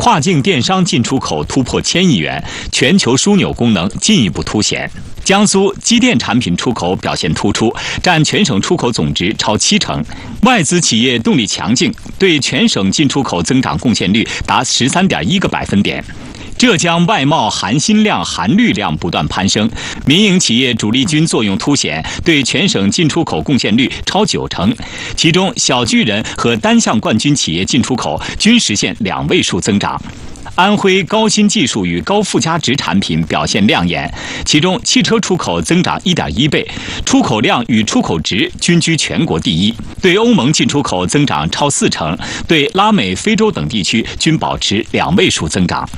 跨境电商进出口突破1000亿元，全球枢纽功能进一步凸显。江苏机电产品出口表现突出，占全省出口总值超70%，外资企业动力强劲，对全省进出口增长贡献率达13.1个百分点。浙江外贸含锌量、含氯量不断攀升，民营企业主力军作用凸显，对全省进出口贡献率超90%。其中，小巨人和单项冠军企业进出口均实现2位数增长。安徽高新技术与高附加值产品表现亮眼，其中汽车出口增长1.1倍，出口量与出口值均居全国第一。对欧盟进出口增长超40%，对拉美、非洲等地区均保持2位数增长。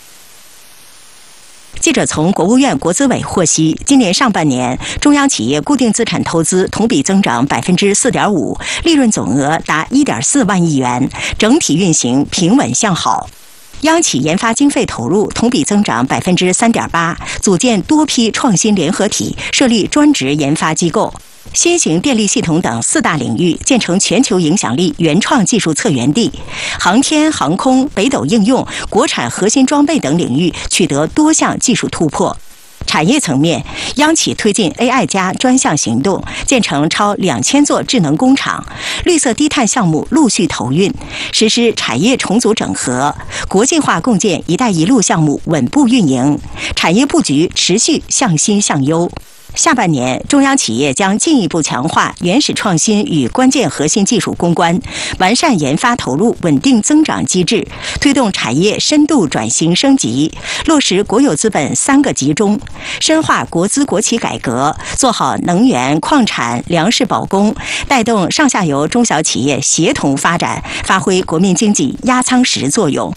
记者从国务院国资委获悉，今年上半年中央企业固定资产投资同比增长4.5%，利润总额达1.4万亿元，整体运行平稳向好。央企研发经费投入同比增长3.8%，组建多批创新联合体，设立专职研发机构。新型电力系统等4大领域建成全球影响力原创技术策源地，航天航空、北斗应用、国产核心装备等领域取得多项技术突破。产业层面，央企推进 AI+ 专项行动，建成超2000座智能工厂，绿色低碳项目陆续投运，实施产业重组整合，国际化共建“一带一路”项目稳步运营，产业布局持续向新向优。下半年，中央企业将进一步强化原始创新与关键核心技术攻关，完善研发投入稳定增长机制，推动产业深度转型升级，落实国有资本3个集中，深化国资国企改革，做好能源、矿产、粮食保供，带动上下游中小企业协同发展，发挥国民经济压舱石作用。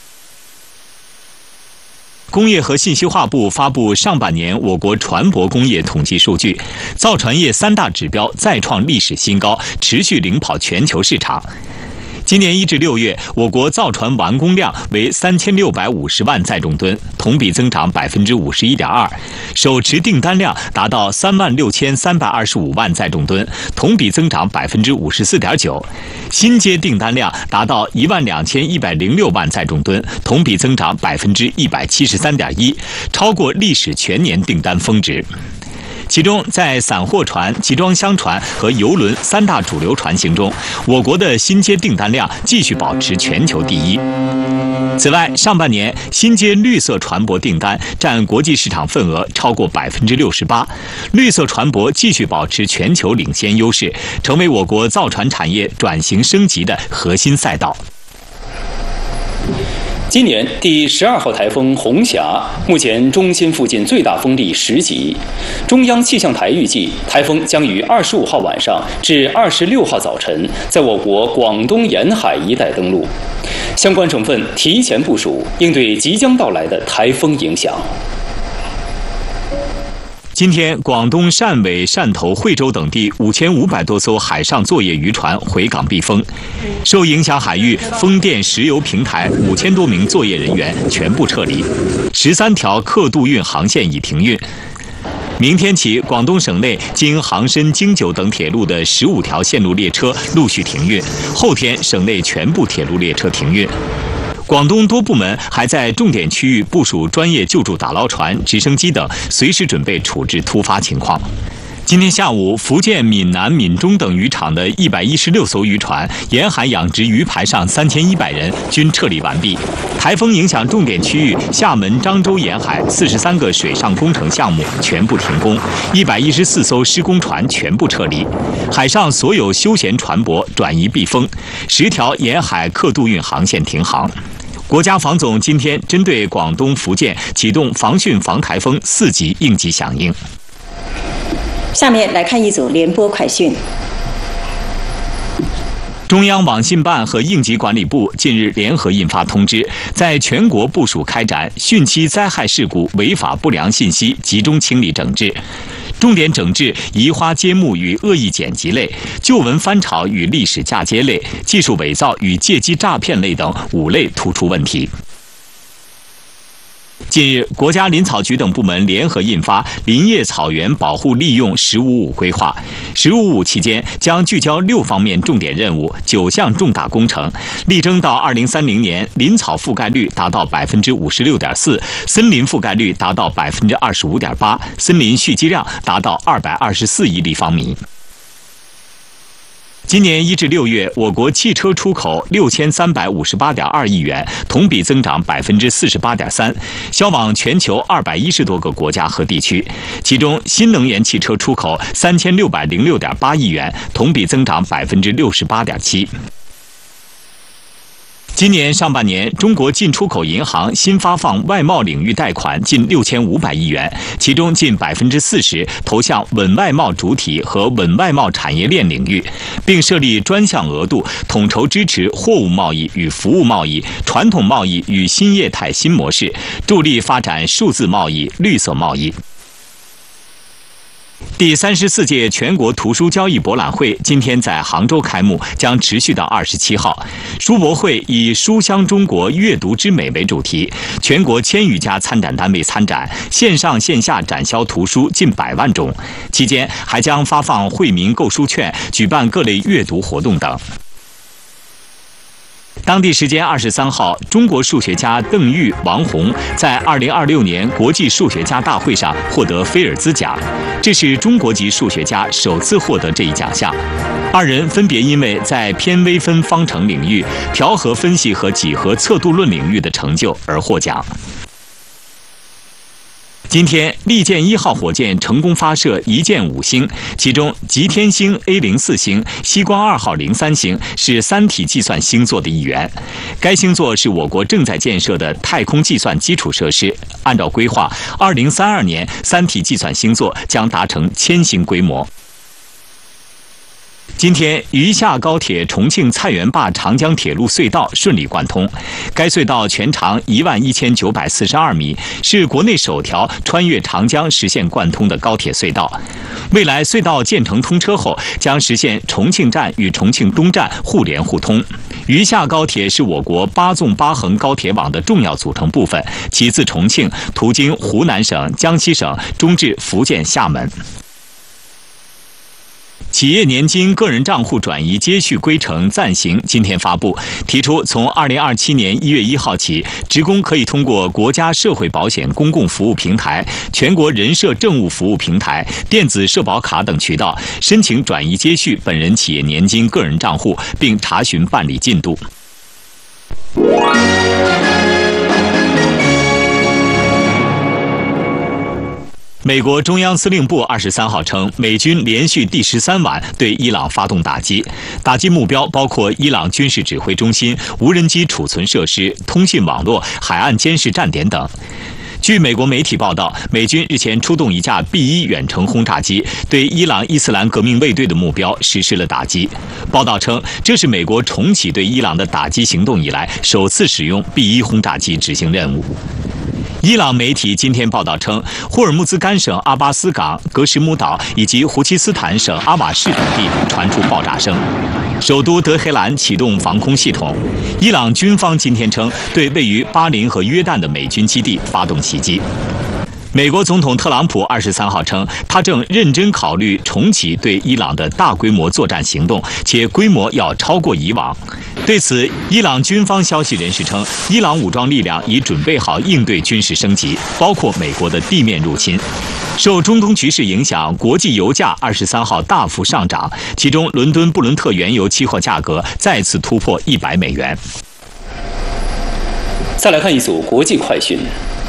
工业和信息化部发布上半年我国船舶工业统计数据，造船业3大指标再创历史新高，持续领跑全球市场。今年1至6月，我国造船完工量为3650万载重吨，同比增长51.2%，手持订单量达到36325万载重吨，同比增长54.9%，新接订单量达到12106万载重吨，同比增长173.1%，超过历史全年订单峰值。其中，在散货船、集装箱船和邮轮3大主流船型中，我国的新接订单量继续保持全球第一。此外，上半年新接绿色船舶订单占国际市场份额超过68%，绿色船舶继续保持全球领先优势，成为我国造船产业转型升级的核心赛道。 今年第12号台风红霞，目前中心附近最大风力10级。中央气象台预计，台风将于25号晚上至26号早晨在我国广东沿海一带登陆，相关省份提前部署，应对即将到来的台风影响。 今天，广东汕尾、汕头、惠州等地5500多艘海上作业渔船回港避风，受影响海域风电、石油平台5000多名作业人员全部撤离，13条客渡运航线已停运。明天起，广东省内经杭深、京九等铁路的15条线路列车陆续停运，后天省内全部铁路列车停运。广东多部门还在重点区域部署专业救助打捞船、直升机等，随时准备处置突发情况。今天下午，福建闽南、闽中等渔场的116艘渔船、沿海养殖鱼排上3100人均撤离完毕。台风影响重点区域厦门、漳州沿海43个水上工程项目全部停工，114艘施工船全部撤离，海上所有休闲船舶转移避风，10条沿海客渡运航线停航。国家防总今天针对广东、福建启动防汛防台风4级应急响应。 下面来看一组联播快讯。 中央网信办和应急管理部近日联合印发通知，在全国部署开展汛期灾害事故违法不良信息集中清理整治，重点整治移花接木与恶意剪辑类、旧闻翻炒与历史嫁接类、技术伪造与借机诈骗类等5类突出问题。 近日，国家林草局等部门联合印发《林业草原保护利用“十五五”规划》。“十五五”期间将聚焦6方面重点任务、9项重大工程，力争到2030年林草覆盖率达到56.4%，森林覆盖率达到25.8%，森林蓄积量达到224亿立方米。今年1至6月，我国汽车出口6358.2亿元，同比增长48.3%，销往全球210多个国家和地区。其中，新能源汽车出口3606.8亿元，同比增长68.7%。今年上半年，中国进出口银行新发放外贸领域贷款近6500亿元，其中近40%投向稳外贸主体和稳外贸产业链领域，并设立专项额度，统筹支持货物贸易与服务贸易、传统贸易与新业态新模式，助力发展数字贸易、绿色贸易。第34届全国图书交易博览会今天在杭州开幕，将持续到27号。书博会以“书香中国，阅读之美”为主题，全国1000余家参展单位参展，线上线下展销图书近100万种。期间还将发放惠民购书券，举办各类阅读活动等。当地时间23号，中国数学家邓玉、王洪在2026年国际数学家大会上获得菲尔兹奖，这是中国籍数学家首次获得这一奖项。2人分别因为在偏微分方程领域、调和分析和几何测度论领域的成就而获奖。今天，利剑1号火箭成功发射1箭5星，其中吉天星 A04 星、西光2号03星是三体计算星座的一员。该星座是我国正在建设的太空计算基础设施。按照规划，2032年三体计算星座将达成1000星规模。今天，渝下高铁重庆菜园坝长江铁路隧道顺利贯通。该隧道全长11942米，是国内首条穿越长江实现贯通的高铁隧道。未来隧道建成通车后，将实现重庆站与重庆东站互联互通。渝下高铁是我国8纵8横高铁网的重要组成部分，其自重庆途经湖南省、江西省，终至福建厦门。企业年金个人账户转移接续规程暂行今天发布，提出从2027年1月1号起，职工可以通过国家社会保险公共服务平台、全国人社政务服务平台、电子社保卡等渠道申请转移接续本人企业年金个人账户，并查询办理进度。美国中央司令部23号称，美军连续第13晚对伊朗发动打击，打击目标包括伊朗军事指挥中心、无人机储存设施、通信网络、海岸监视站点等。据美国媒体报道，美军日前出动一架 B-1 远程轰炸机，对伊朗伊斯兰革命卫队的目标实施了打击。报道称，这是美国重启对伊朗的打击行动以来首次使用 B-1 轰炸机执行任务。伊朗媒体今天报道称，霍尔木兹干省阿巴斯港、格什姆岛以及胡奇斯坦省阿瓦士等地传出爆炸声，首都德黑兰启动防空系统。伊朗军方今天称，对位于巴林和约旦的美军基地发动袭击。美国总统特朗普23号称，他正认真考虑重启对伊朗的大规模作战行动，且规模要超过以往。对此，伊朗军方消息人士称，伊朗武装力量已准备好应对军事升级，包括美国的地面入侵。受中东局势影响，国际油价23号大幅上涨，其中伦敦布伦特原油期货价格再次突破100美元。 再来看一组国际快讯。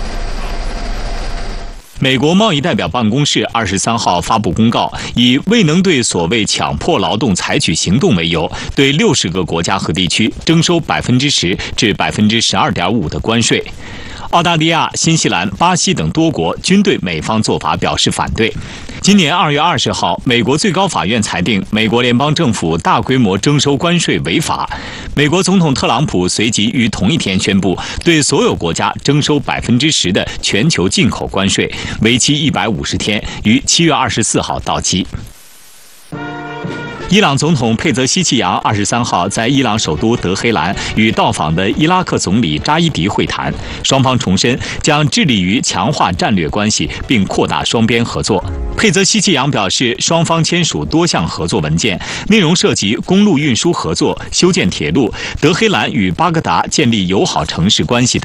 美国贸易代表办公室23号发布公告，以未能对所谓强迫劳动采取行动为由，对60个国家和地区征收10%至12.5%的关税。澳大利亚、新西兰、巴西等多国均对美方做法表示反对。今年2月20号，美国最高法院裁定美国联邦政府大规模征收关税违法。美国总统特朗普随即于同一天宣布，对所有国家征收10%的全球进口关税，为期150天，于7月24号到期。 伊朗总统佩泽希奇扬23号在伊朗首都德黑兰与到访的伊拉克总理扎伊迪会谈，双方重申将致力于强化战略关系并扩大双边合作。佩泽希奇扬表示，双方签署多项合作文件，内容涉及公路运输合作、修建铁路、德黑兰与巴格达建立友好城市关系等。